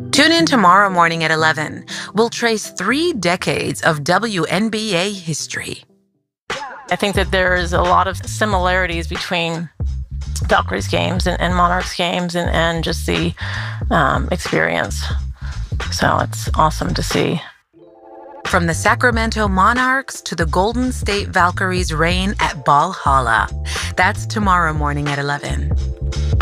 Tune in tomorrow morning at 11. We'll trace 3 decades of WNBA history. I think that there is a lot of similarities between Valkyries games and Monarchs games and just the experience. So it's awesome to see. From the Sacramento Monarchs to the Golden State Valkyries' reign at Valhalla. That's tomorrow morning at 11.